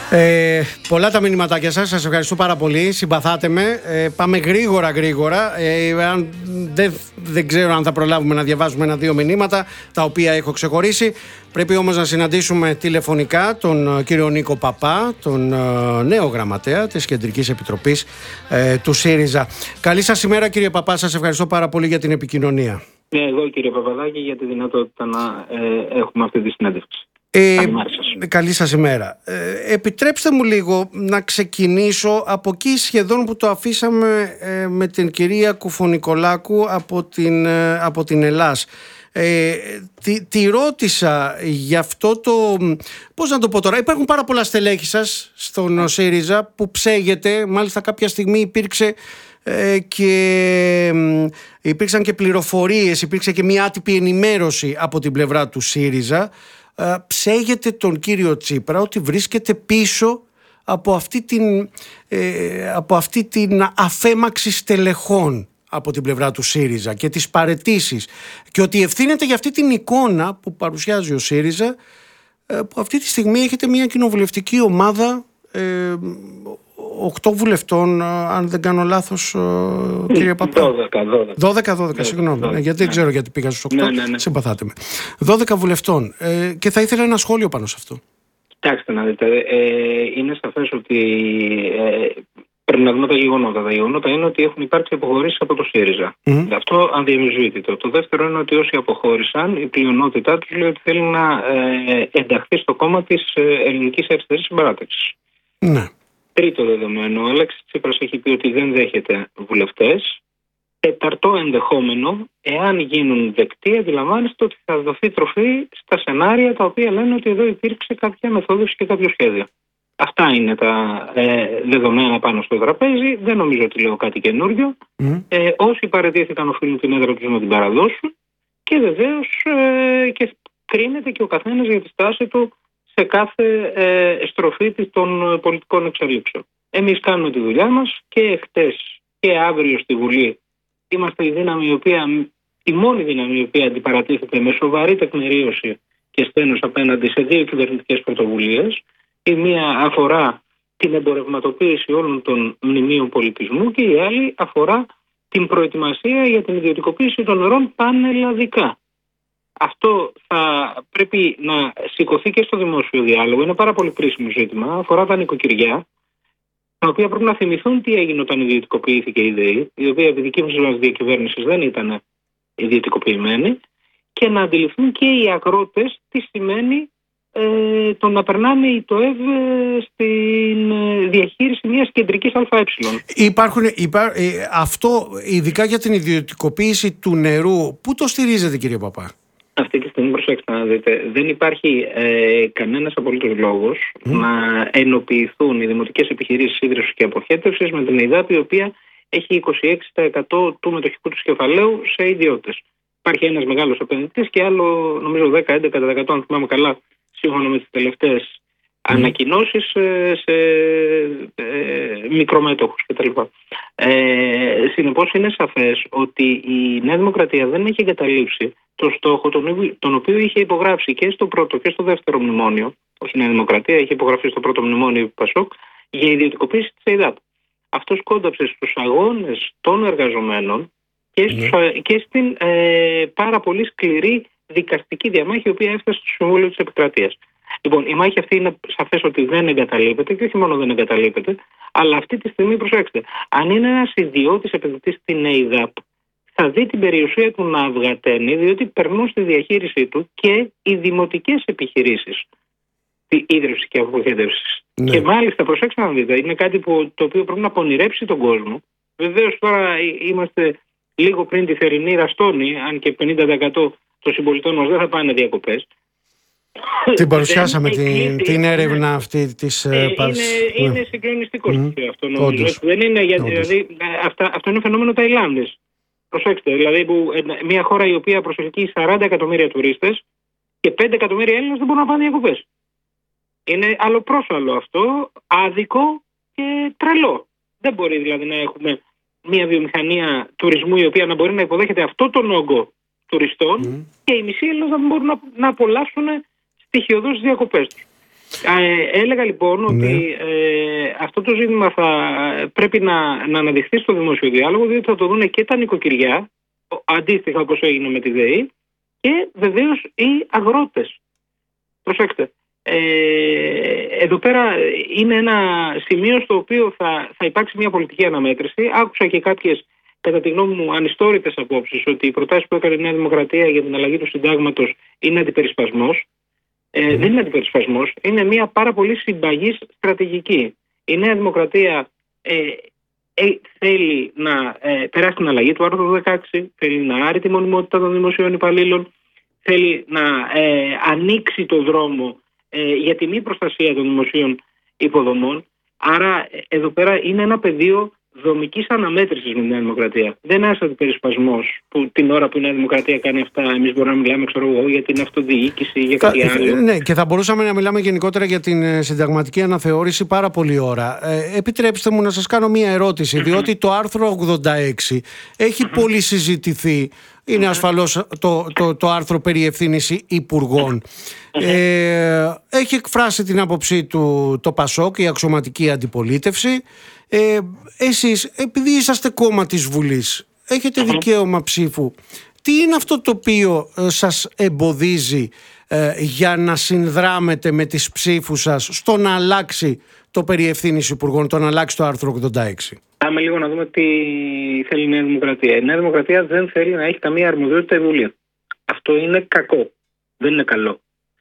Πολλά τα μηνύματάκια σας, σας ευχαριστώ πάρα πολύ, συμπαθάτε με. Πάμε γρήγορα. Δεν ξέρω αν θα προλάβουμε να διαβάσουμε ένα-δύο μηνύματα, τα οποία έχω ξεχωρίσει. Πρέπει όμως να συναντήσουμε τηλεφωνικά τον κύριο Νίκο Παπά, τον νέο γραμματέα της Κεντρικής Επιτροπής του ΣΥΡΙΖΑ. Καλή σας ημέρα, κύριε Παπά, σας ευχαριστώ πάρα πολύ για την επικοινωνία. Εγώ, κύριε Παπαδάκη, για τη δυνατότητα να έχουμε αυτή τη συνέντευξη. Καλή σας ημέρα. Επιτρέψτε μου λίγο να ξεκινήσω από εκεί σχεδόν που το αφήσαμε με την κυρία Κουφονικολάκου από την Ελλάς. Τη ρώτησα για αυτό το... Πώς να το πω τώρα, υπάρχουν πάρα πολλά στελέχη σας στον ΣΥΡΙΖΑ που ψέγεται, μάλιστα κάποια στιγμή υπήρξαν και πληροφορίες, υπήρξε και μια άτυπη ενημέρωση από την πλευρά του ΣΥΡΙΖΑ. Ψέγεται τον κύριο Τσίπρα ότι βρίσκεται πίσω από αυτή την αφέμαξη στελεχών από την πλευρά του ΣΥΡΙΖΑ και τις παραιτήσεις, και ότι ευθύνεται για αυτή την εικόνα που παρουσιάζει ο ΣΥΡΙΖΑ, που αυτή τη στιγμή έχετε μια κοινοβουλευτική ομάδα 8 βουλευτών, αν δεν κάνω λάθος, κύριε Παπά. 12, συγγνώμη, γιατί δεν ξέρω γιατί πήγα στους 8, συμπαθάτε με. 12 βουλευτών, και θα ήθελα ένα σχόλιο πάνω σε αυτό. Κοιτάξτε να δείτε, είναι σαφές ότι πρέπει να δούμε τα γεγονότα. Τα γεγονότα είναι ότι έχουν υπάρξει αποχωρήσεις από το ΣΥΡΙΖΑ. Αυτό ανδιαμφισβήτητο. Το δεύτερο είναι ότι όσοι αποχώρησαν, η πλειονότητά τους λέει ότι θέλει να ενταχθεί στο κόμμα της Ελληνικής Αριστερής Συμπαράταξης. Ναι. Τρίτο δεδομένο, ο Αλέξης Τσίπρας έχει πει ότι δεν δέχεται βουλευτές. Τέταρτο ενδεχόμενο, εάν γίνουν δεκτοί, αντιλαμβάνεστε ότι θα δοθεί τροφή στα σενάρια τα οποία λένε ότι εδώ υπήρξε κάποια μεθόδευση και κάποιο σχέδιο. Αυτά είναι τα δεδομένα πάνω στο τραπέζι. Δεν νομίζω ότι λέω κάτι καινούριο. Όσοι παραιτήθηκαν οφείλουν την έδρα τους να την παραδώσουν, και βεβαίως και κρίνεται και ο καθένας για τη στάση του σε κάθε στροφή των πολιτικών εξελίξεων. Εμείς κάνουμε τη δουλειά μας και χτες και αύριο στη Βουλή. Είμαστε η μόνη δύναμη η οποία αντιπαρατίθεται με σοβαρή τεκμηρίωση και στένος απέναντι σε δύο κυβερνητικές πρωτοβουλίες. Η μία αφορά την εμπορευματοποίηση όλων των μνημείων πολιτισμού και η άλλη αφορά την προετοιμασία για την ιδιωτικοποίηση των νερών πανελλαδικά. Αυτό θα πρέπει να σηκωθεί και στο δημόσιο διάλογο. Είναι πάρα πολύ κρίσιμο ζήτημα. Αφορά τα νοικοκυριά, τα οποία πρέπει να θυμηθούν τι έγινε όταν ιδιωτικοποιήθηκε η ΔΕΗ, η οποία επί δική μας διακυβέρνησης δεν ήταν ιδιωτικοποιημένη, και να αντιληφθούν και οι αγρότες τι σημαίνει το να περνάνε η ΤΟΕΒ στην διαχείριση μιας κεντρικής ΑΕ. Αυτό ειδικά για την ιδιωτικοποίηση του νερού, πού το στηρίζετε, κύριε Παπά? Αυτή τη στιγμή, προσέξτε να δείτε, δεν υπάρχει κανένας απολύτως λόγος να ενοποιηθούν οι δημοτικές επιχειρήσεις ίδρυσης και αποχέτευσης με την ΕΙΔΑΠ, η οποία έχει 26% του μετοχικού του κεφαλαίου σε ιδιώτες. Υπάρχει ένας μεγάλος επενδυτής και άλλο, νομίζω 10-11%, αν θυμάμαι καλά, σύμφωνα με τις τελευταίες ανακοινώσεις, σε μικρομέτοχους κτλ. Συνεπώς είναι σαφές ότι η Νέα Δημοκρατία δεν έχει εγκαταλείψει το στόχο τον οποίο είχε υπογράψει και στο πρώτο και στο δεύτερο μνημόνιο. Όχι η Νέα Δημοκρατία, είχε υπογραφεί στο πρώτο μνημόνιο η ΠΑΣΟΚ για ιδιωτικοποίηση της ΕΙΔΑΠ. Αυτό σκόνταψε στους αγώνες των εργαζομένων και στην πάρα πολύ σκληρή δικαστική διαμάχη, η οποία έφτασε στο Συμβούλιο της Επικρατείας. Λοιπόν, η μάχη αυτή είναι σαφές ότι δεν εγκαταλείπεται, και όχι μόνο δεν εγκαταλείπεται, αλλά αυτή τη στιγμή, προσέξτε, αν είναι ένας ιδιώτης επενδυτής στην ΕΙΔΑΠ, θα δει την περιουσία του να αυγαταίνει, διότι περνούν στη διαχείρισή του και οι δημοτικές επιχειρήσεις ίδρυυσης και αποχέτευσης. Ναι. Και μάλιστα, προσέξτε να δείτε, είναι κάτι το οποίο πρέπει να πονηρέψει τον κόσμο. Βεβαίως τώρα είμαστε λίγο πριν τη θερινή ραστόνη, αν και 50% των συμπολιτών μας δεν θα πάνε διακοπές. Την παρουσιάσαμε την έρευνα αυτή της είναι συγκλονιστικό αυτό, νομίζω. Δεν είναι, δηλαδή, αυτό είναι φαινόμενο Ταϊλάνδης. Προσέξτε, δηλαδή μια χώρα η οποία προσελκύει 40 εκατομμύρια τουρίστες και 5 εκατομμύρια Έλληνες δεν μπορούν να πάνε διακοπές. Είναι αλλοπρόσαλλο αυτό, άδικο και τρελό. Δεν μπορεί δηλαδή να έχουμε μια βιομηχανία τουρισμού η οποία να μπορεί να υποδέχεται αυτό τον όγκο τουριστών και οι μισοί Έλληνες να μπορούν να απολαύσουν στοιχειοδός τις διακοπές τους. Έλεγα λοιπόν ότι αυτό το ζήτημα θα πρέπει να αναδειχθεί στο δημόσιο διάλογο, διότι θα το δουν και τα νοικοκυριά, αντίστοιχα όπως έγινε με τη ΔΕΗ, και βεβαίως οι αγρότες. Προσέξτε, εδώ πέρα είναι ένα σημείο στο οποίο θα υπάρξει μια πολιτική αναμέτρηση. Άκουσα και κάποιες, κατά τη γνώμη μου, ανιστόρητες απόψεις ότι οι προτάσεις που έκανε η Νέα Δημοκρατία για την αλλαγή του συντάγματος είναι αντιπερισπασμός. Δεν είναι αντιπερισπασμός, είναι μια πάρα πολύ συμπαγής στρατηγική. Η Νέα Δημοκρατία θέλει να περάσει την αλλαγή του άρθρου 16, θέλει να άρει τη μονιμότητα των δημοσίων υπαλλήλων, θέλει να ανοίξει το δρόμο για τη μη προστασία των δημοσίων υποδομών. Άρα εδώ πέρα είναι ένα πεδίο δομικής αναμέτρησης με τη Νέα Δημοκρατία. Δεν είναι ένας αντιπερισπασμός που την ώρα που η Νέα Δημοκρατία κάνει αυτά, εμείς μπορούμε να μιλάμε, για την αυτοδιοίκηση, για κάτι άλλο. Ναι, και θα μπορούσαμε να μιλάμε γενικότερα για την συνταγματική αναθεώρηση πάρα πολλή ώρα. Επιτρέψτε μου να σας κάνω μία ερώτηση, διότι το άρθρο 86 έχει πολύ συζητηθεί. Είναι ασφαλώς το άρθρο περί ευθύνης υπουργών. Έχει εκφράσει την άποψή του το ΠΑΣΟΚ, η αξιωματική αντιπολίτευση. Εσείς, επειδή είσαστε κόμμα της Βουλής, έχετε δικαίωμα ψήφου. Τι είναι αυτό το οποίο σας εμποδίζει για να συνδράμετε με τις ψήφους σας στο να αλλάξει το περί ευθύνης υπουργών, το να αλλάξει το άρθρο 86? Πάμε λίγο να δούμε τι θέλει η Νέα Δημοκρατία. Η Νέα Δημοκρατία δεν θέλει να έχει καμία αρμοδιότητα η Βουλή. Αυτό είναι κακό. Δεν είναι καλό.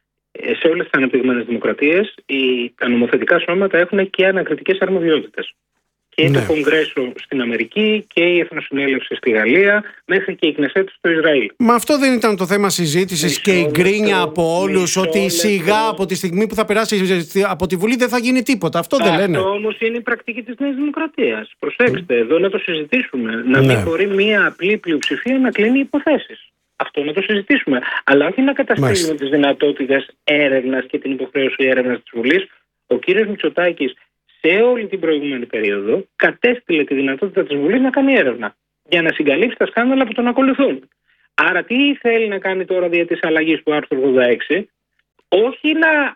Σε όλες τις ανεπτυγμένες δημοκρατίες τα νομοθετικά σώματα έχουν και ανακριτικές αρμοδιότητες. Και το Κογκρέσο στην Αμερική και η Εθνοσυνέλευση στη Γαλλία, μέχρι και η Κνεσέτ στο Ισραήλ. Μα αυτό δεν ήταν το θέμα συζήτησης και η γκρίνια από όλους ότι σιγά από τη στιγμή που θα περάσει από τη Βουλή δεν θα γίνει τίποτα? Αυτό δεν λένε? Αυτό όμως είναι η πρακτική της Νέας Δημοκρατίας. Προσέξτε, εδώ να το συζητήσουμε. Να μην μπορεί μια απλή πλειοψηφία να κλείνει υποθέσεις. Αυτό να το συζητήσουμε. Αλλά όχι να καταστήλουμε τις δυνατότητες έρευνας και την υποχρέωση έρευνας της Βουλής. Ο κύριος Μητσοτάκης σε όλη την προηγούμενη περίοδο κατέστηλε τη δυνατότητα της Βουλής να κάνει έρευνα για να συγκαλύψει τα σκάνδαλα που τον ακολουθούν. Άρα τι θέλει να κάνει τώρα δια της αλλαγής του άρθρου 86? Όχι να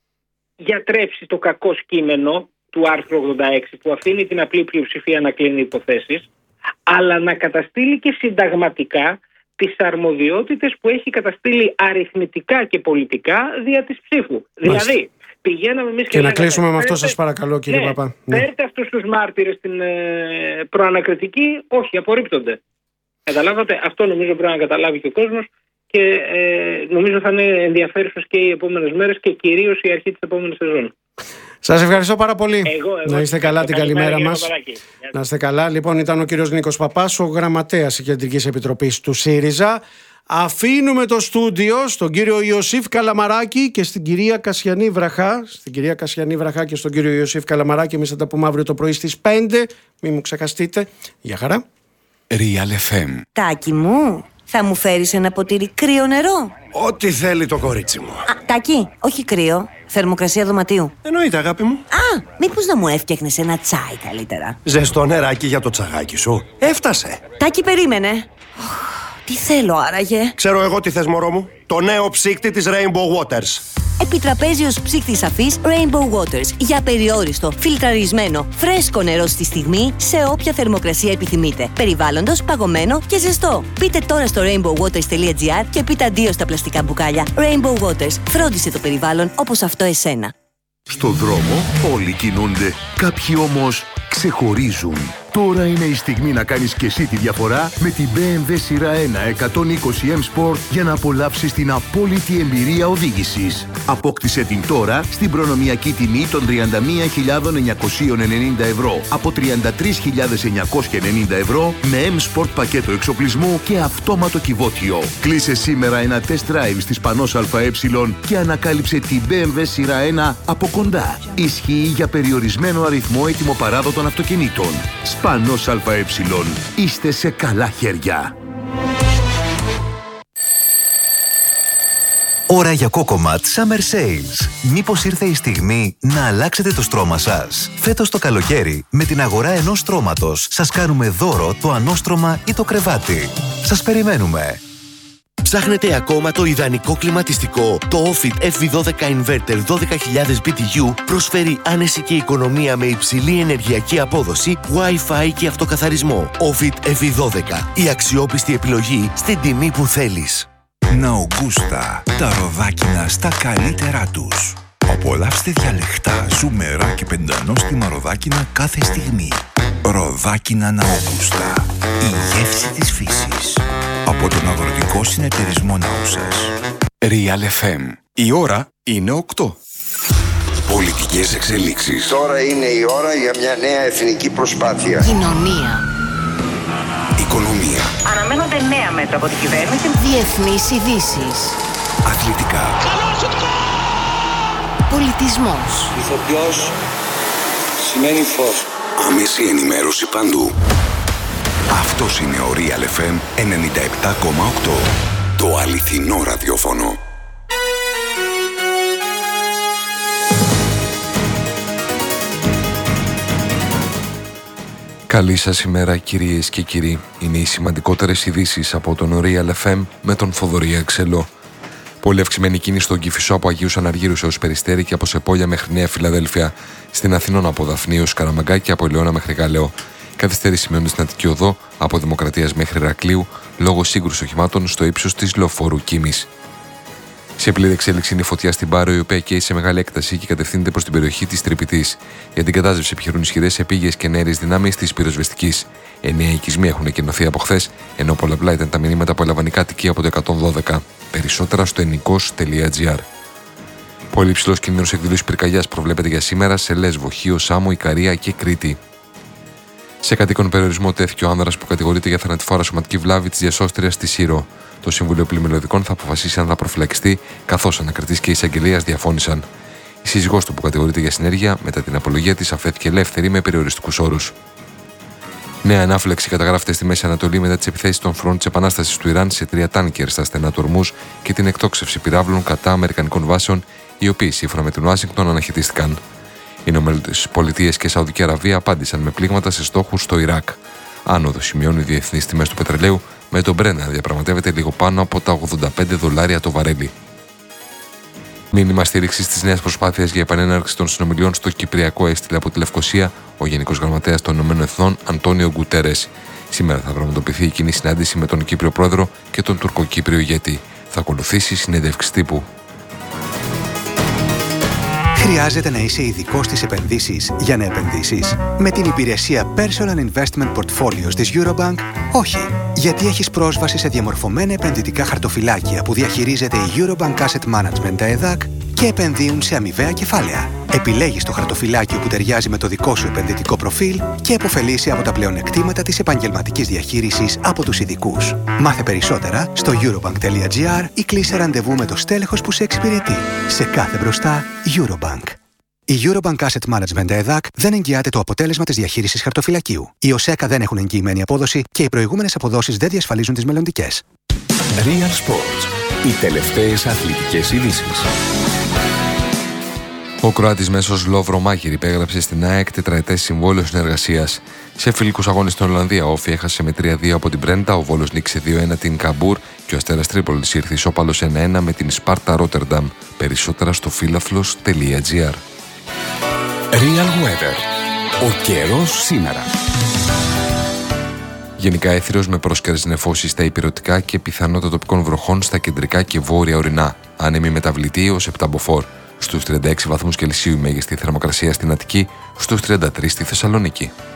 γιατρέψει το κακό κείμενο του άρθρου 86 που αφήνει την απλή πλειοψηφία να κλείνει υποθέσεις, αλλά να καταστήλει και συνταγματικά τις αρμοδιότητες που έχει καταστήλει αριθμητικά και πολιτικά δια της ψήφου. Δηλαδή, πηγαίναμε εμείς και να κλείσουμε με αυτό, σας παρακαλώ, κύριε Παπά. Φέρτε αυτούς τους μάρτυρες στην προανακριτική. Όχι, απορρίπτονται. Καταλάβατε? Αυτό νομίζω πρέπει να καταλάβει και ο κόσμος και νομίζω θα είναι ενδιαφέρουσες και οι επόμενες μέρες και κυρίως η αρχή της επόμενης σεζόν. Σας ευχαριστώ πάρα πολύ. Εγώ να είστε καλά, την καλημέρα μας. Να είστε καλά. Λοιπόν, ήταν ο κύριος Νίκος Παπάς, ο γραμματέας της Κεντρικής Επιτροπής του ΣΥΡΙΖΑ. Αφήνουμε το στούντιο στον κύριο Ιωσήφ Καλαμαράκη και στην κυρία Κασιανή Βραχά. Στην κυρία Κασιανή Βραχά και στον κύριο Ιωσήφ Καλαμαράκη. Εμείς θα τα πούμε αύριο το πρωί στις 5. Μην μου ξεχαστείτε. Γεια χαρά. Real FM. Τάκη μου, θα μου φέρεις ένα ποτήρι κρύο νερό? Ό,τι θέλει το κορίτσι μου. Τάκη, όχι κρύο. Θερμοκρασία δωματίου. Εννοείται, αγάπη μου. Μήπως να μου έφτιαχνες ένα τσάι καλύτερα? Ζεστό νεράκι για το τσαγάκι σου. Έφτασε. Τάκη, περίμενε. Τι θέλω άραγε? Ξέρω εγώ τι θες, μωρό μου. Το νέο ψύκτη της Rainbow Waters. Επιτραπέζιος ψύκτης αφής Rainbow Waters. Για περιόριστο, φιλτραρισμένο, φρέσκο νερό στη στιγμή, σε όποια θερμοκρασία επιθυμείτε. Περιβάλλοντος, παγωμένο και ζεστό. Μπείτε τώρα στο rainbowwaters.gr και πείτε αντίο στα πλαστικά μπουκάλια. Rainbow Waters. Φρόντισε το περιβάλλον όπως αυτό εσένα. Στο δρόμο όλοι κινούνται, κάποιοι όμως ξεχωρίζουν. Τώρα είναι η στιγμή να κάνεις και εσύ τη διαφορά με την BMW σειρά 1 120M Sport για να απολαύσεις την απόλυτη εμπειρία οδήγησης. Απόκτησε την τώρα στην προνομιακή τιμή των 31.990 ευρώ από 33.990 ευρώ με M Sport πακέτο εξοπλισμού και αυτόματο κυβότιο. Κλείσε σήμερα ένα test drive στη Σπανός ΑΕ και ανακάλυψε την BMW σειρά 1 από κοντά. Ισχύει για περιορισμένο αριθμό ετοιμοπαράδοτων αυτοκινήτων. Σπανός ΑΕ. Είστε σε καλά χέρια. Ώρα για Cocomat Summer Sales. Μήπως ήρθε η στιγμή να αλλάξετε το στρώμα σας? Φέτος το καλοκαίρι, με την αγορά ενός στρώματος, σας κάνουμε δώρο το ανώστρωμα ή το κρεβάτι. Σας περιμένουμε. Ψάχνετε ακόμα το ιδανικό κλιματιστικό? Το Ofit FV12 Inverter 12.000 BTU προσφέρει άνεση και οικονομία με υψηλή ενεργειακή απόδοση, Wi-Fi και αυτοκαθαρισμό. Ofit FV12. Η αξιόπιστη επιλογή στην τιμή που θέλεις. Ναουγκούστα. Τα ροδάκινα στα καλύτερά τους. Απολαύστε διαλεκτά, ζουμερά και πεντανόστιμα ροδάκινα κάθε στιγμή. Ροδάκινα Ναουγκούστα. Η γεύση της φύσης. Από τον Αγροτικό Συνεταιρισμό Νάουσας. Real FM. Η ώρα είναι 8. Πολιτικές εξελίξεις. Τώρα είναι η ώρα για μια νέα εθνική προσπάθεια. Κοινωνία. Οικονομία. Αναμένονται νέα μέτρα από την κυβέρνηση. Διεθνείς ειδήσεις. Αθλητικά. Πολιτισμός. Ηθοποιός σημαίνει φως. Άμεση ενημέρωση παντού. Αυτός είναι ο Real FM 97,8. Το αληθινό ραδιόφωνο. Καλή σας ημέρα κυρίες και κύριοι. Είναι οι σημαντικότερες ειδήσεις από τον Real FM με τον Θοδωρή Αξελό. Πολύ αυξημένη κίνηση στον Κηφισό από Αγίους Αναργύρους έως Περιστέρη και από Σεπόλια μέχρι Νέα Φιλαδέλφια. Στην Αθηνών από Δαφνίους Καραμαγκά και από Ελαιώνα μέχρι Γαλαιό. Καθυστέρηση σημειώνεται στην Αττική Οδό από Δημοκρατίας μέχρι Ηρακλείου λόγω σύγκρουσης οχημάτων στο ύψος της Λεωφόρου Κίμης. Σε πλήρη εξέλιξη είναι η φωτιά στην Πάρο, η οποία καίει σε μεγάλη έκταση και κατευθύνεται προς την περιοχή της Τρυπητής. Για την κατάσβεση επιχειρούν ισχυρές επίγειες και ενέργειες δυνάμεις της πυροσβεστικής. 9 οικισμοί έχουν εκκοινωθεί από χθες, ενώ πολλαπλά ήταν τα μηνύματα που έλαβαν οι κάτοικοι από το 112. Περισσότερα στο ενικός.gr. Πολύ υψηλός κίνδυνος εκδήλωσης πυρκαγιάς προβλέπεται για σήμερα σε Λέσβο, Χίο, Σάμο, Ικαρία και Κρήτη. Σε κατοίκον περιορισμό τέθηκε ο άνδρας που κατηγορείται για θανατηφόρα σωματική βλάβη της διασώστριας στη Σύρο. Το Συμβούλιο Πλημμυλωδικών θα αποφασίσει αν θα προφυλακιστεί, καθώς ανακριτής και εισαγγελίας διαφώνησαν. Η σύζυγός του που κατηγορείται για συνέργεια, μετά την απολογία της, αφέθηκε ελεύθερη με περιοριστικούς όρους. Νέα ανάφλεξη καταγράφεται στη Μέση Ανατολή μετά τις επιθέσεις των φρόντ της Επανάστασης του Ιράν σε 3 τάνκερ στα στενά του Ορμούζ και την εκτόξευση πυράβλων κατά αμερικανικών βάσεων, οι οποίοι σύμφωνα με την Ουάσιγκτον αναχαιτίστηκαν. Οι Ηνωμένες Πολιτείες και η Σαουδική Αραβία απάντησαν με πλήγματα σε στόχους στο Ιράκ. Άνοδο σημειώνουν οι διεθνείς τιμές του πετρελαίου, με τον Brent να διαπραγματεύεται λίγο πάνω από τα $85 το βαρέλι. Μήνυμα στήριξης της νέας προσπάθειας για επανέναρξη των συνομιλιών στο Κυπριακό έστειλε από τη Λευκοσία ο Γενικός Γραμματέας των ΗΠΑ Αντώνιο Γκουτέρες. Σήμερα θα πραγματοποιηθεί η κοινή συνάντηση με τον Κύπριο Πρόεδρο και τον Τουρκοκύπριο ηγέτη. Θα ακολουθήσει συνέντευξη τύπου. Χρειάζεται να είσαι ειδικός στις επενδύσεις για να επενδύσεις? Με την υπηρεσία Personal Investment Portfolios της Eurobank, όχι. Γιατί έχεις πρόσβαση σε διαμορφωμένα επενδυτικά χαρτοφυλάκια που διαχειρίζεται η Eurobank Asset Management ΕΔΑΚ και επενδύουν σε αμοιβαία κεφάλαια. Επιλέγεις το χαρτοφυλάκιο που ταιριάζει με το δικό σου επενδυτικό προφίλ και επωφελείσαι από τα πλεονεκτήματα της επαγγελματικής διαχείρισης από τους ειδικούς. Μάθε περισσότερα στο eurobank.gr ή κλείσε ραντεβού με το στέλεχος που σε εξυπηρετεί. Σε κάθε μπροστά, Eurobank. Η Eurobank Asset Management ΕΔΑΚ δεν εγγυάται το αποτέλεσμα της διαχείρισης χαρτοφυλακίου. Οι ΟΣΕΚΑ δεν έχουν εγγυημένη απόδοση και οι προηγούμενες αποδόσεις δεν διασφαλίζουν τις μελλοντικές. Real Sports. Οι τελευταίες αθλητικές ειδήσεις. Ο Κροάτης μέσος Λόβρο Μάγερ υπέγραψε στην ΑΕΚ τετραετές συμβόλαιο συνεργασίας. Σε φιλικούς αγώνες στην Ολλανδία, ο Όφι έχασε με 3-2 από την Μπρέντα, ο Βόλος νίκησε 2-1 την Καμπούρ και ο Αστέρας Τρίπολης ήρθε ισόπαλος 1-1 με την Σπάρτα Ρότερνταμ. Περισσότερα στο φίλαθλος.gr. Real Weather. Ο καιρός σήμερα. Γενικά έθριος με πρόσκαιρες νεφώσεις στα ηπειρωτικά και πιθανότητα τοπικών βροχών στα κεντρικά και βόρεια ορεινά. Άνεμη μεταβλητή ως 7 μποφόρ. Στους 36 βαθμούς Κελσίου η μέγιστη θερμοκρασία στην Αττική, στους 33 στη Θεσσαλονίκη.